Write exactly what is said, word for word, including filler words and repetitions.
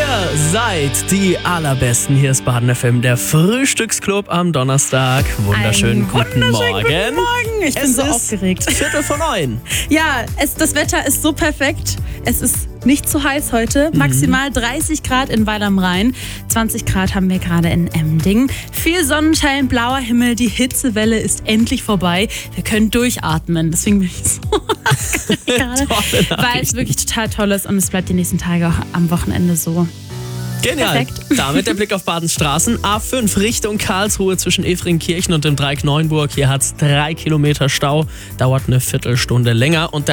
Ihr seid die Allerbesten. Hier ist Baden F M, der Frühstücksclub am Donnerstag. Wunderschönen, Einen guten, wunderschönen Morgen. guten Morgen. Ich bin es so ist aufgeregt. Viertel vor neun. Ja, es, das Wetter ist so perfekt. Es ist nicht zu heiß heute. Maximal dreißig Grad in Weil am Rhein. zwanzig Grad haben wir gerade in Emding. Viel Sonnenschein, blauer Himmel. Die Hitzewelle ist endlich vorbei. Wir können durchatmen. Deswegen bin ich so aufgeregt gerade. Weil es wirklich total toll ist und es bleibt die nächsten Tage auch am Wochenende so. Genial. Perfekt. Damit der Blick auf Badens Straßen. A fünf Richtung Karlsruhe zwischen Efringkirchen und dem Dreieck Neuenburg. Hier hat es drei Kilometer Stau. Dauert eine Viertelstunde länger. Und